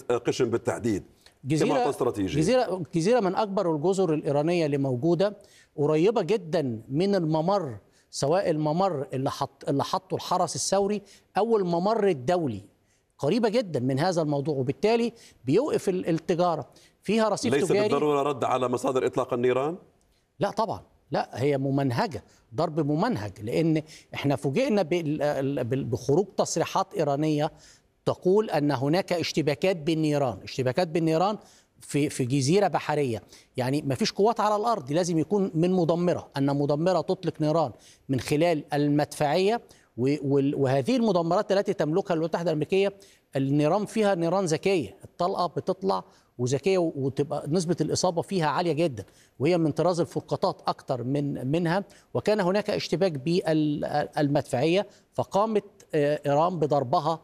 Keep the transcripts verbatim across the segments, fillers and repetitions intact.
قشم بالتحديد جزيرة استراتيجية. جزيرة جزيرة من أكبر الجزر الإيرانية اللي موجودة، قريبة جدا من الممر، سواء الممر اللي حط اللي حطه الحرس الثوري أو الممر الدولي، قريبة جدا من هذا الموضوع، وبالتالي بيوقف التجارة فيها رصيف ليس تجاري. ليس بالضرورة رد على مصادر إطلاق النيران؟ لا طبعا، لا، هي ممنهجة، ضرب ممنهج، لأن احنا فوجئنا بخروج تصريحات إيرانية تقول أن هناك اشتباكات بالنيران، اشتباكات بالنيران في في جزيرة بحرية، يعني ما فيش قوات على الأرض، لازم يكون من مدمرة، أن مدمرة تطلق نيران من خلال المدفعية، وهذه المدمرات التي تملكها الولايات المتحدة الأمريكية النيران فيها نيران ذكية، الطلقة بتطلع وذكية، وتبقى نسبة الإصابة فيها عالية جدا، وهي من طراز الفرقاطات أكثر من منها. وكان هناك اشتباك بالمدفعية، فقامت إيران بضربها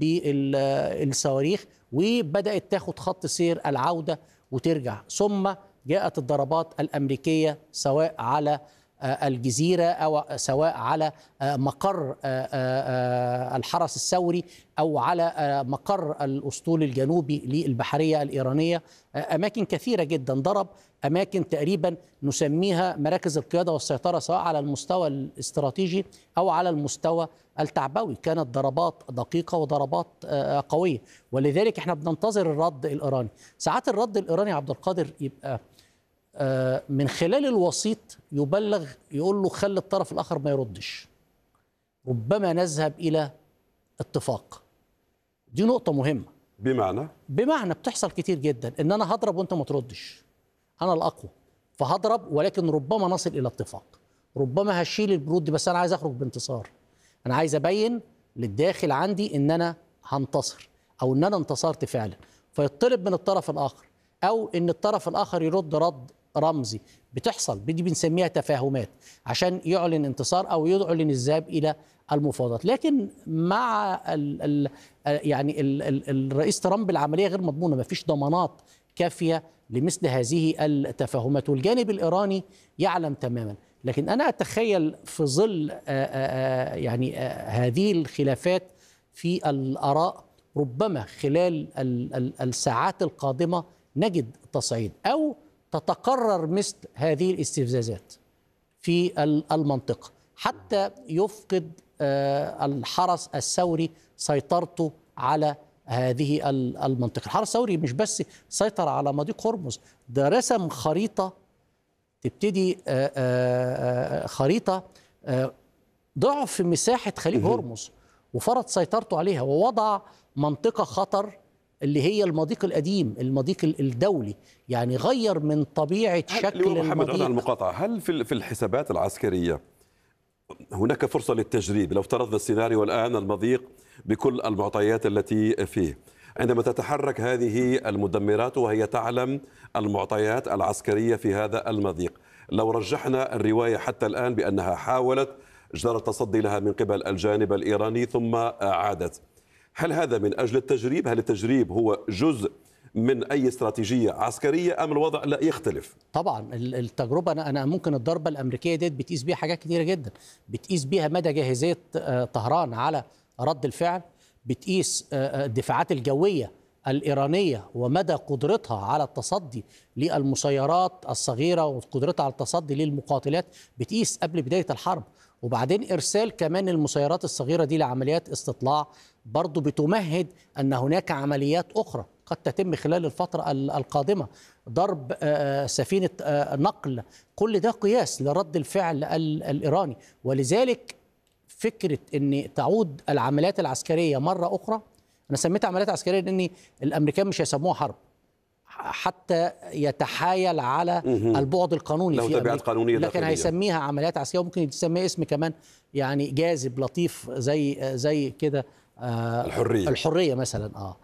بالصواريخ، وبدأت تاخد خط سير العودة وترجع، ثم جاءت الضربات الأمريكية سواء على الجزيرة أو سواء على مقر الحرس الثوري أو على مقر الأسطول الجنوبي للبحرية الإيرانية. أماكن كثيرة جدا ضرب، أماكن تقريبا نسميها مراكز القيادة والسيطرة، سواء على المستوى الاستراتيجي أو على المستوى التعبوي، كانت ضربات دقيقة وضربات قوية، ولذلك احنا بننتظر الرد الإيراني. ساعات الرد الإيراني عبد القادر يبقى من خلال الوسيط يبلغ، يقول له خلي الطرف الآخر ما يردش، ربما نذهب إلى اتفاق. دي نقطة مهمة. بمعنى؟ بمعنى بتحصل كتير جدا إن أنا هضرب وأنت ما تردش، أنا الأقوى فهضرب، ولكن ربما نصل إلى اتفاق، ربما هشيل البرود بس أنا عايز أخرج بانتصار، أنا عايز أبين للداخل عندي إن أنا هنتصر أو إن أنا انتصرت فعلا، فيطلب من الطرف الآخر، أو إن الطرف الآخر يرد رد رمزي. بتحصل، دي بنسميها تفاهمات عشان يعلن انتصار أو يعلن الذهاب إلى المفاوضات. لكن مع ال ال يعني ال ال الرئيس ترامب العملية غير مضمونة، ما فيش ضمانات كافية لمثل هذه التفاهمات، والجانب الإيراني يعلم تماما. لكن أنا أتخيل في ظل يعني هذه الخلافات في الآراء، ربما خلال الساعات القادمة نجد تصعيد أو تتكرر مثل هذه الاستفزازات في المنطقة، حتى يفقد الحرس الثوري سيطرته على هذه المنطقة. الحرس الثوري مش بس سيطر على مضيق هرمز، ده رسم خريطة، تبتدي خريطة ضعف مساحة خليج هرمز وفرض سيطرته عليها، ووضع منطقة خطر اللي هي المضيق القديم، المضيق الدولي، يعني غير من طبيعة شكل المضيق. المقاطعة، هل في الحسابات العسكرية هناك فرصة للتجريب؟ لو افترضنا السيناريو الآن المضيق بكل المعطيات التي فيه، عندما تتحرك هذه المدمرات وهي تعلم المعطيات العسكرية في هذا المضيق، لو رجحنا الرواية حتى الآن بأنها حاولت جدار التصدي لها من قبل الجانب الإيراني ثم عادت، هل هذا من أجل التجريب؟ هل التجريب هو جزء من أي استراتيجية عسكرية أم الوضع لا يختلف؟ طبعا التجربة، أنا أنا ممكن الضربة الأمريكية ديت بتقيس بيها حاجات كتيرة جدا، بتقيس بيها مدى جاهزية طهران على رد الفعل، بتقيس الدفاعات الجوية الإيرانية ومدى قدرتها على التصدي للمسيرات الصغيرة وقدرتها على التصدي للمقاتلات، بتقيس قبل بداية الحرب، وبعدين إرسال كمان المسيرات الصغيرة دي لعمليات استطلاع برضو بتمهد أن هناك عمليات أخرى قد تتم خلال الفترة القادمة، ضرب سفينة نقل، كل ده قياس لرد الفعل الإيراني. ولذلك فكرة أن تعود العمليات العسكرية مرة أخرى، أنا سميتها عمليات عسكرية لأن الأمريكان مش هيسموها حرب حتى يتحايل على البعد القانوني في أمريكا، قانونية لكن داخلية. هيسميها عمليات عسكرية، وممكن يسميها اسم كمان يعني جاذب لطيف زي زي كده آه الحرية الحرية مثلا. اه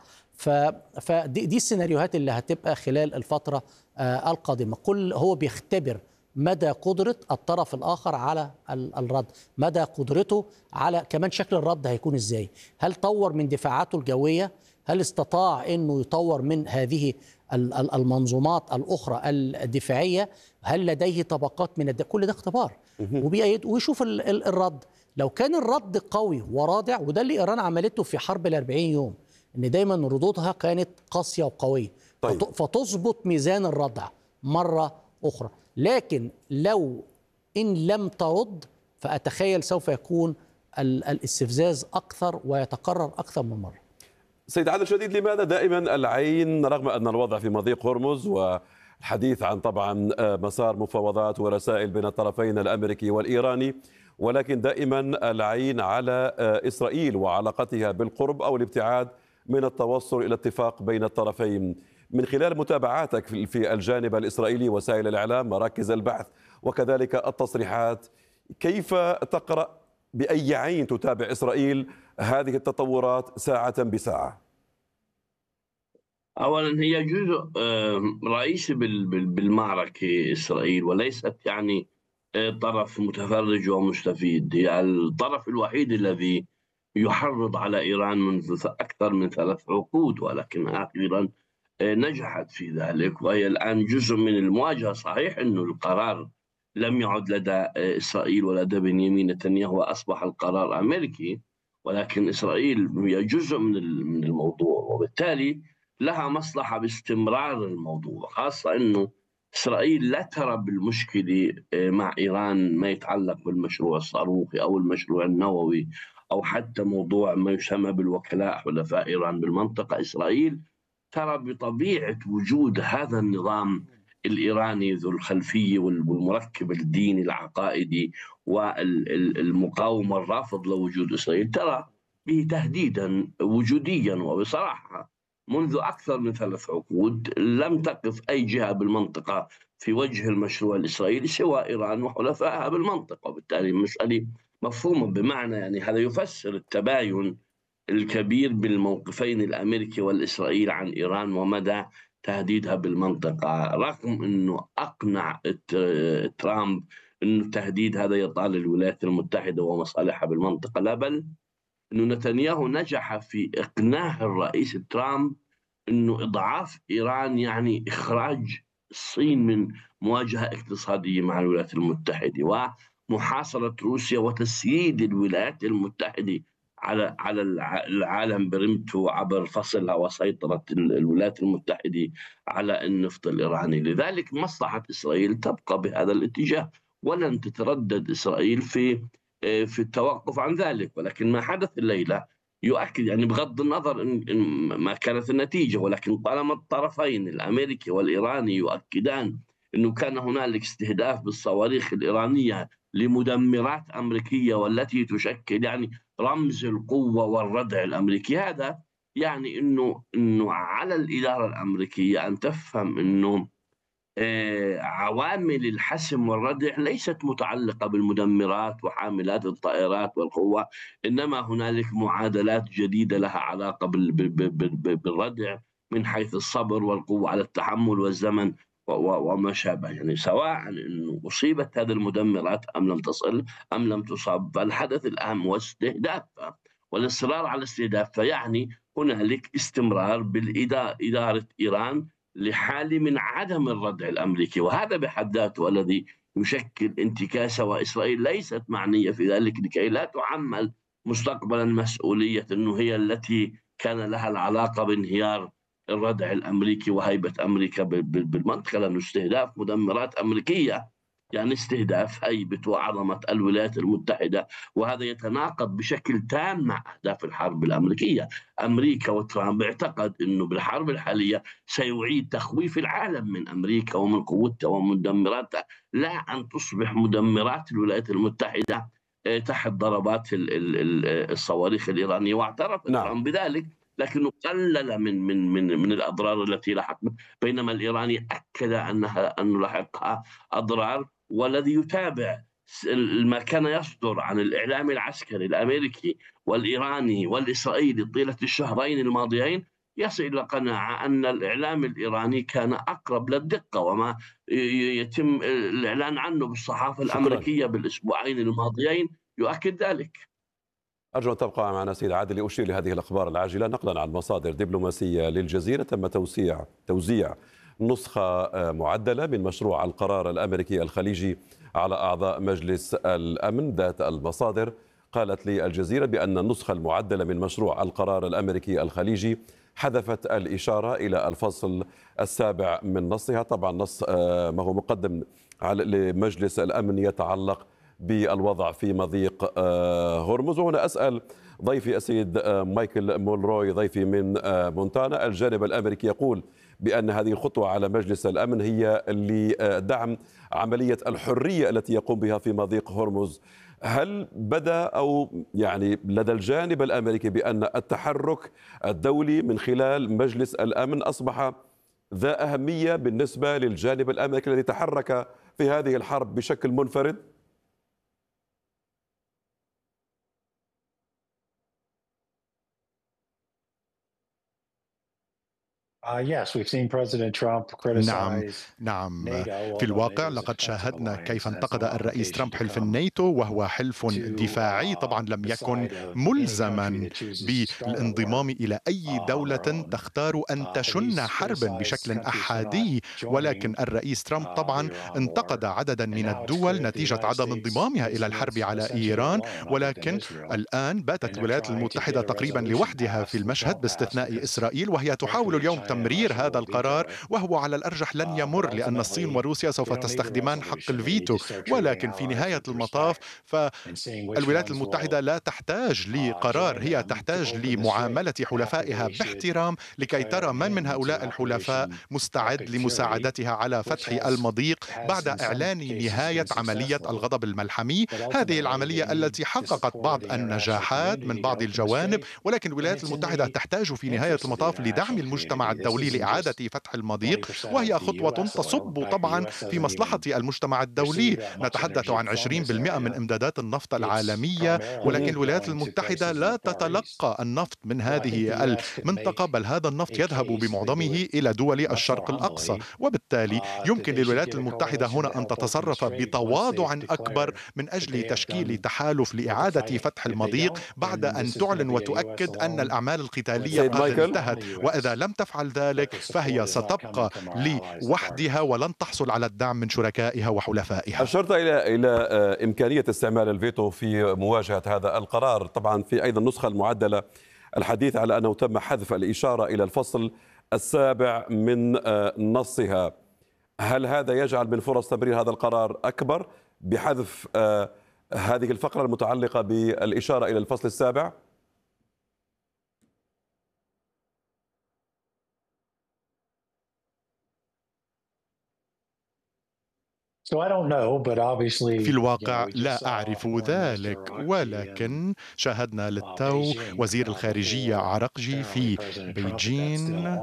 فدي دي السيناريوهات اللي هتبقى خلال الفترة آه القادمة. كل هو بيختبر مدى قدرة الطرف الآخر على الرد، مدى قدرته على كمان شكل الرد هيكون ازاي، هل طور من دفاعاته الجوية، هل استطاع انه يطور من هذه المنظومات الأخرى الدفاعية، هل لديه طبقات من الد... كل ده اختبار وبيأيد ويشوف الرد. لو كان الرد قوي ورادع، وده اللي إيران عملته في حرب الأربعين يوم، ان دايما ردودها كانت قاسيه وقويه. طيب. فتظبط ميزان الردع مره اخرى. لكن لو ان لم ترد فاتخيل سوف يكون الاستفزاز اكثر ويتكرر اكثر من مره. سيد عادل شديد، لماذا دائما العين رغم ان الوضع في مضيق هرمز والحديث عن طبعا مسار مفاوضات ورسائل بين الطرفين الامريكي والايراني، ولكن دائما العين على اسرائيل وعلاقتها بالقرب او الابتعاد من التوصل الى اتفاق بين الطرفين؟ من خلال متابعاتك في الجانب الاسرائيلي، وسائل الاعلام، مراكز البحث، وكذلك التصريحات، كيف تقرأ، بأي عين تتابع إسرائيل هذه التطورات ساعة بساعة؟ أولا هي جزء رئيسي بالمعركة إسرائيل، وليست يعني طرف متفرج ومستفيد. هي الطرف الوحيد الذي يحرض على إيران منذ أكثر من ثلاث عقود، ولكن أخيرا نجحت في ذلك، وهي الآن جزء من المواجهة. صحيح أنه القرار لم يعد لدى إسرائيل ولدى بنيامين نتنياهو، أصبح القرار أمريكي، ولكن إسرائيل هي جزء من الموضوع، وبالتالي لها مصلحة باستمرار الموضوع، خاصة أنه إسرائيل لا ترى بالمشكلة مع إيران ما يتعلق بالمشروع الصاروخي أو المشروع النووي أو حتى موضوع ما يسمى بالوكلاء حلفاء إيران بالمنطقة. إسرائيل ترى بطبيعة وجود هذا النظام الإيراني ذو الخلفية والمركب الديني العقائدي والمقاومة الرافض لوجود إسرائيل، ترى به تهديدا وجوديا. وبصراحة منذ أكثر من ثلاث عقود لم تقف أي جهة بالمنطقة في وجه المشروع الإسرائيلي سوى إيران وحلفائها بالمنطقة، وبالتالي المسألة مفهومة. بمعنى يعني هذا يفسر التباين الكبير بالموقفين الأمريكي والإسرائيلي عن إيران ومدى تهديدها بالمنطقة، رغم أنه أقنع ترامب أنه التهديد هذا يطال الولايات المتحدة ومصالحها بالمنطقة. لا، بل أنه نتنياهو نجح في إقناع الرئيس ترامب أنه إضعاف إيران يعني إخراج الصين من مواجهة اقتصادية مع الولايات المتحدة، ومحاصرة روسيا وتسييد الولايات المتحدة على على العالم برمته عبر فصلها وسيطرة الولايات المتحدة على النفط الإيراني. لذلك مصلحة إسرائيل تبقى بهذا الاتجاه، ولن تتردد إسرائيل في في التوقف عن ذلك. ولكن ما حدث الليلة يؤكد، يعني بغض النظر إن ما كانت النتيجة، ولكن طالما الطرفين الأمريكي والإيراني يؤكدان أنه كان هنالك استهداف بالصواريخ الإيرانية لمدمرات أمريكية والتي تشكل يعني رمز القوة والردع الأمريكي، هذا يعني أنه أنه على الإدارة الأمريكية أن تفهم أنه عوامل الحسم والردع ليست متعلقة بالمدمرات وحاملات الطائرات والقوة، إنما هنالك معادلات جديدة لها علاقة بالردع من حيث الصبر والقوة على التحمل والزمن وما شابه. يعني سواء أنه أصيبت هذه المدمرات أم لم تصل أم لم تصاب، فالحدث الأهم هو استهدافها والإصرار على استهدافها. يعني هنالك استمرار بالإدارة إيران لحال من عدم الردع الأمريكي، وهذا بحد ذاته الذي يشكل انتكاسة، وإسرائيل ليست معنية في ذلك لكي لا تعمل مستقبلا مسؤولية أنه هي التي كان لها العلاقة بانهيار الردع الأمريكي وهيبة أمريكا بالمنطقة، لأنه استهداف مدمرات أمريكية يعني استهداف هيبة وعظمة الولايات المتحدة، وهذا يتناقض بشكل تام مع أهداف الحرب الأمريكية. أمريكا وترامب اعتقد أنه بالحرب الحالية سيعيد تخويف العالم من أمريكا ومن قوتها ومدمراتها، لا أن تصبح مدمرات الولايات المتحدة تحت ضربات الصواريخ الإيرانية، واعترف نعم. ترامب بذلك، لكنه قلل من من من من الأضرار التي لحقت، بينما الإيراني أكد أنها أن لحقها أضرار. والذي يتابع ما كان يصدر عن الإعلام العسكري الأمريكي والإيراني والإسرائيلي طيلة الشهرين الماضيين يصل إلى قناعة أن الإعلام الإيراني كان أقرب للدقة، وما يتم الإعلان عنه بالصحافة الأمريكية بالأسبوعين الماضيين يؤكد ذلك. أرجو أن تبقى معنا سيد عادل لأشير لهذه الأخبار العاجلة. نقلا عن مصادر دبلوماسية للجزيرة، تم توسيع توزيع نسخة معدلة من مشروع القرار الأمريكي الخليجي على أعضاء مجلس الأمن. ذات المصادر قالت للجزيرة بأن النسخة المعدلة من مشروع القرار الأمريكي الخليجي حذفت الإشارة إلى الفصل السابع من نصها. طبعا نص ما هو مقدم لمجلس الأمن يتعلق بالوضع في مضيق هرمز. وهنا أسأل ضيفي السيد مايكل مولروي ضيفي من مونتانا، الجانب الأمريكي يقول بأن هذه الخطوة على مجلس الأمن هي لدعم عملية الحرية التي يقوم بها في مضيق هرمز. هل بدا أو يعني لدى الجانب الأمريكي بأن التحرك الدولي من خلال مجلس الأمن أصبح ذا أهمية بالنسبة للجانب الأمريكي الذي تحرك في هذه الحرب بشكل منفرد؟ نعم نعم في الواقع لقد شاهدنا كيف انتقد الرئيس ترامب حلف الناتو، وهو حلف دفاعي طبعا لم يكن ملزما بالانضمام إلى أي دولة تختار أن تشن حربا بشكل أحادي، ولكن الرئيس ترامب طبعا انتقد عددا من الدول نتيجة عدم انضمامها إلى الحرب على إيران، ولكن الآن باتت الولايات المتحدة تقريبا لوحدها في المشهد باستثناء إسرائيل، وهي تحاول اليوم تمرير هذا القرار، وهو على الأرجح لن يمر لأن الصين وروسيا سوف تستخدمان حق الفيتو. ولكن في نهاية المطاف فالولايات المتحدة لا تحتاج لقرار، هي تحتاج لمعاملة حلفائها باحترام لكي ترى من من هؤلاء الحلفاء مستعد لمساعدتها على فتح المضيق بعد إعلان نهاية عملية الغضب الملحمي. هذه العملية التي حققت بعض النجاحات من بعض الجوانب، ولكن الولايات المتحدة تحتاج في نهاية المطاف لدعم المجتمع الدولي لإعادة فتح المضيق، وهي خطوة تصب طبعا في مصلحة المجتمع الدولي. نتحدث عن عشرين بالمئة من إمدادات النفط العالمية، ولكن الولايات المتحدة لا تتلقى النفط من هذه المنطقة، بل هذا النفط يذهب بمعظمه إلى دول الشرق الأقصى، وبالتالي يمكن للولايات المتحدة هنا أن تتصرف بتواضع أكبر من أجل تشكيل تحالف لإعادة فتح المضيق بعد أن تعلن وتؤكد أن الأعمال القتالية قد انتهت، وإذا لم تفعل ذلك فهي ستبقى لوحدها ولن تحصل على الدعم من شركائها وحلفائها. أشرت إلى إلى إمكانية استعمال الفيتو في مواجهة هذا القرار. طبعا في أيضا النسخة المعدلة الحديث على أنه تم حذف الإشارة إلى الفصل السابع من نصها. هل هذا يجعل من فرص تمرير هذا القرار أكبر بحذف هذه الفقرة المتعلقة بالإشارة إلى الفصل السابع؟ في الواقع لا أعرف ذلك، ولكن شاهدنا للتو وزير الخارجية عرقجي في بيجين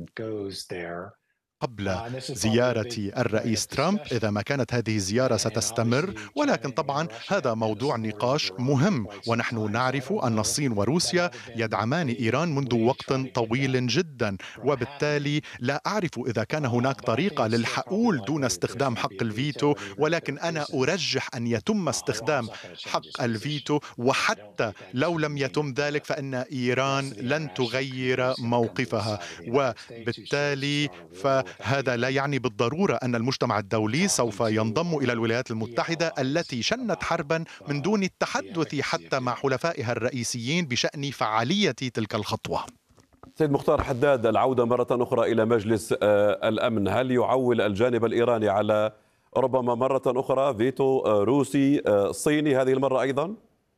قبل زيارة الرئيس ترامب، إذا ما كانت هذه الزيارة ستستمر، ولكن طبعا هذا موضوع نقاش مهم، ونحن نعرف أن الصين وروسيا يدعمان إيران منذ وقت طويل جدا، وبالتالي لا أعرف إذا كان هناك طريقة للحقول دون استخدام حق الفيتو، ولكن أنا أرجح أن يتم استخدام حق الفيتو، وحتى لو لم يتم ذلك فإن إيران لن تغير موقفها، وبالتالي ف هذا لا يعني بالضرورة أن المجتمع الدولي سوف ينضم إلى الولايات المتحدة التي شنت حربا من دون التحدث حتى مع حلفائها الرئيسيين بشأن فعالية تلك الخطوة. سيد مختار حداد، العودة مرة أخرى إلى مجلس الأمن، هل يعول الجانب الإيراني على ربما مرة أخرى فيتو روسي صيني هذه المرة أيضا؟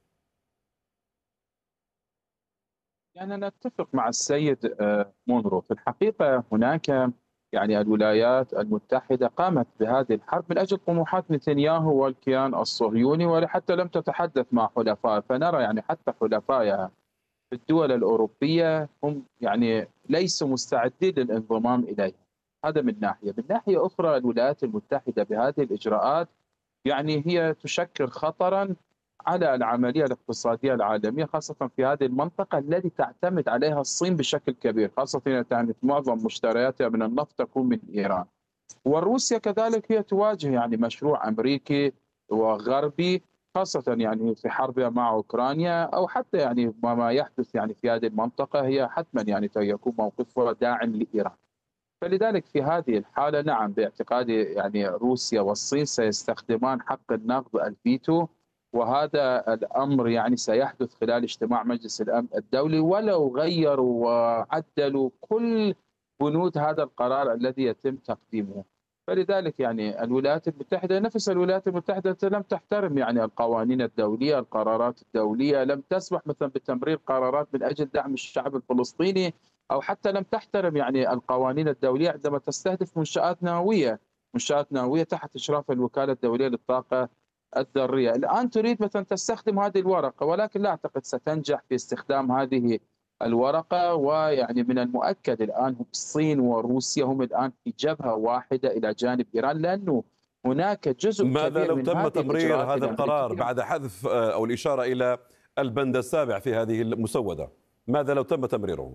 يعني أنا أتفق مع السيد مونرو. في الحقيقة هناك يعني الولايات المتحدة قامت بهذه الحرب من أجل طموحات نتنياهو والكيان الصهيوني، وحتى لم تتحدث مع حلفائها، فنرى يعني حتى حلفائها في الدول الأوروبية هم يعني ليسوا مستعدين للانضمام إليها. هذا من ناحية. من ناحية أخرى الولايات المتحدة بهذه الإجراءات يعني هي تشكل خطرا على العملية الاقتصادية العالمية، خاصة في هذه المنطقة التي تعتمد عليها الصين بشكل كبير، خاصة يعني معظم مشترياتها من النفط تكون من إيران. وروسيا كذلك هي تواجه يعني مشروع أمريكي وغربي، خاصة يعني في حربها مع أوكرانيا، أو حتى يعني ما يحدث يعني في هذه المنطقة هي حتما يعني يكون موقفها داعم لإيران. فلذلك في هذه الحالة نعم باعتقادي يعني روسيا والصين سيستخدمان حق النقد الفيتو، وهذا الأمر يعني سيحدث خلال اجتماع مجلس الأمن الدولي ولو غيروا وعدلوا كل بنود هذا القرار الذي يتم تقديمه. فلذلك يعني الولايات المتحدة نفس الولايات المتحدة لم تحترم يعني القوانين الدولية، القرارات الدولية، لم تسمح مثلا بتمرير قرارات من أجل دعم الشعب الفلسطيني، أو حتى لم تحترم يعني القوانين الدولية عندما تستهدف منشآت نووية، منشآت نووية تحت إشراف الوكالة الدولية للطاقة الذرية. الآن تريد مثلا تستخدم هذه الورقة، ولكن لا أعتقد ستنجح في استخدام هذه الورقة. ويعني من المؤكد الآن الصين وروسيا هم الآن في جبهة واحدة إلى جانب إيران، لأنه هناك جزء ماذا كبير لو من تم هذه تمرير هذا القرار الأمريكية بعد حذف أو الإشارة إلى البند السابع في هذه المسودة؟ ماذا لو تم تمريره؟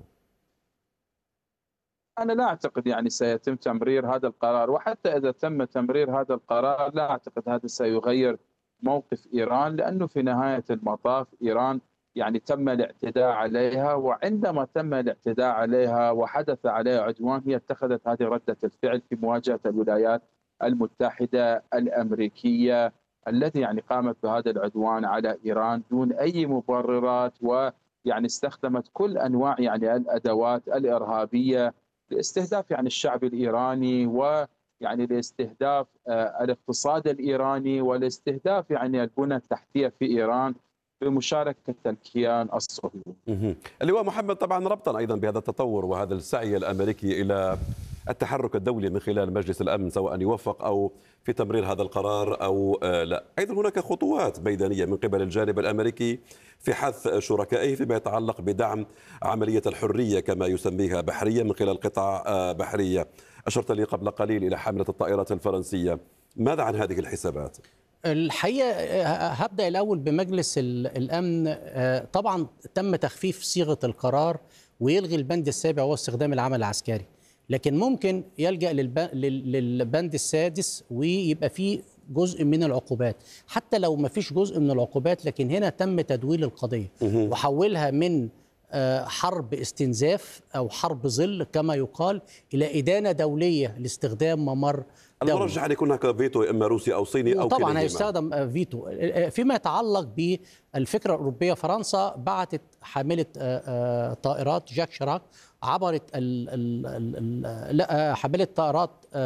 أنا لا أعتقد يعني سيتم تمرير هذا القرار، وحتى إذا تم تمرير هذا القرار لا أعتقد هذا سيغير موقف إيران، لأنه في نهاية المطاف إيران يعني تم الاعتداء عليها، وعندما تم الاعتداء عليها وحدث عليها عدوان هي اتخذت هذه ردة الفعل في مواجهة الولايات المتحدة الأمريكية التي يعني قامت بهذا العدوان على إيران دون أي مبررات، ويعني استخدمت كل أنواع يعني الأدوات الإرهابية لاستهداف يعني الشعب الإيراني، ويعني لاستهداف الاقتصاد الإيراني، ولاستهداف يعني البنى التحتية في إيران بمشاركة الكيان الصهيوني. اللواء محمد، طبعا ربطا أيضا بهذا التطور وهذا السعي الأمريكي إلى التحرك الدولي من خلال مجلس الأمن سواء يوفق أو في تمرير هذا القرار أو لا، أيضا هناك خطوات ميدانية من قبل الجانب الأمريكي في حث شركائه فيما يتعلق بدعم عملية الحرية كما يسميها بحرية من خلال قطع بحرية. أشرت لي قبل قليل إلى حملة الطائرات الفرنسية، ماذا عن هذه الحسابات؟ الحقيقة هبدأ الأول بمجلس الأمن. طبعا تم تخفيف صيغة القرار ويلغي البند السابع وهو استخدام العمل العسكري، لكن ممكن يلجأ للبند السادس ويبقى فيه جزء من العقوبات، حتى لو ما فيش جزء من العقوبات لكن هنا تم تدويل القضية وحولها من حرب استنزاف أو حرب ظل كما يقال إلى إدانة دولية لاستخدام ممر دولي. المرجح أن يكون هناك فيتو إما روسي أو صيني أو طبعا كليهما. هيستخدم فيتو. فيما يتعلق بالفكرة الأوروبية، فرنسا بعتت حاملة طائرات جاك شراك عبرت ال ال لا حاملة طائرات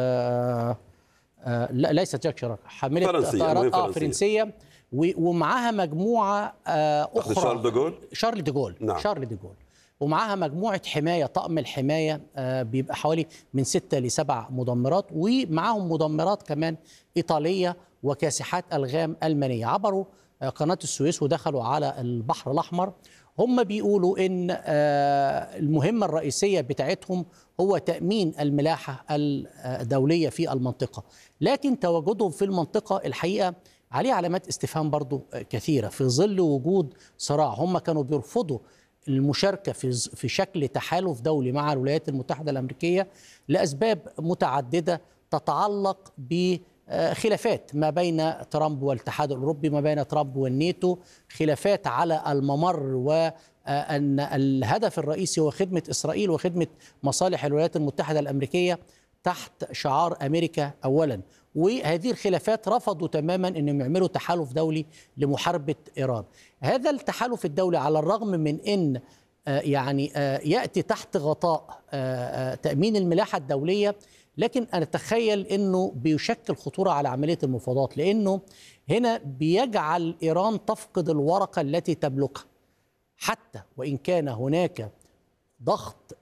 لا ليست جاك شراك، حاملة فرنسية طائرات اه فرنسية ومعها مجموعة أخرى شارل ديغول شارل ديغول نعم. شارل ديغول ومعها مجموعة حماية، طقم الحماية بيبقى حوالي من ستة لسبع مدمرات، ومعهم مدمرات كمان إيطالية وكاسحات ألغام ألمانية. عبروا قناة السويس ودخلوا على البحر الأحمر. هم بيقولوا إن المهمة الرئيسية بتاعتهم هو تأمين الملاحة الدولية في المنطقة، لكن تواجدهم في المنطقة الحقيقة عليه علامات استفهام برضو كثيرة في ظل وجود صراع. هم كانوا بيرفضوا المشاركة في في شكل تحالف دولي مع الولايات المتحدة الأمريكية لأسباب متعددة تتعلق بخلافات ما بين ترامب والاتحاد الأوروبي، ما بين ترامب والناتو، خلافات على الممر، وأن الهدف الرئيسي هو خدمة إسرائيل وخدمة مصالح الولايات المتحدة الأمريكية تحت شعار أمريكا أولا. وهذه الخلافات رفضوا تماما أنهم يعملوا تحالف دولي لمحاربة إيران. هذا التحالف الدولي على الرغم من أن يعني يأتي تحت غطاء تأمين الملاحة الدولية، لكن أنا أتخيل أنه بيشكل خطورة على عملية المفاوضات، لأنه هنا بيجعل إيران تفقد الورقة التي تملكها، حتى وإن كان هناك ضغط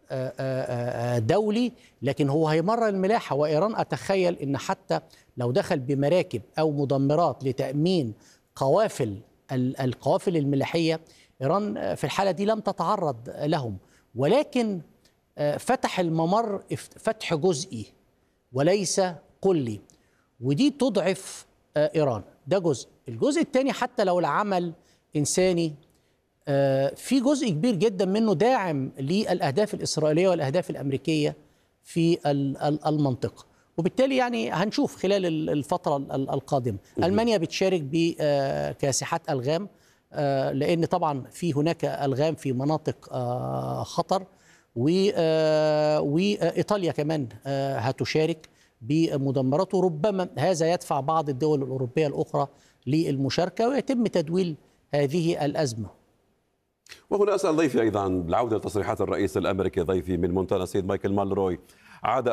دولي لكن هو هيمرر الملاحة. وإيران أتخيل أن حتى لو دخل بمراكب أو مدمرات لتأمين قوافل القوافل الملاحية، إيران في الحالة دي لم تتعرض لهم، ولكن فتح الممر فتح جزئي وليس كلي، ودي تضعف إيران. ده جزء. الجزء الثاني حتى لو العمل إنساني في جزء كبير جدا منه داعم للأهداف الإسرائيلية والأهداف الأمريكية في المنطقة، وبالتالي يعني هنشوف خلال الفترة القادمة. ألمانيا بتشارك بكاسحات ألغام، لأن طبعا في هناك ألغام في مناطق خطر، وإيطاليا كمان هتشارك بمدمرات، وربما هذا يدفع بعض الدول الأوروبية الأخرى للمشاركة ويتم تدويل هذه الأزمة. وهنا أسأل ضيفي أيضا بالعودة لتصريحات الرئيس الأمريكي ضيفي من مونتانا سيد مايكل مالروي. عاد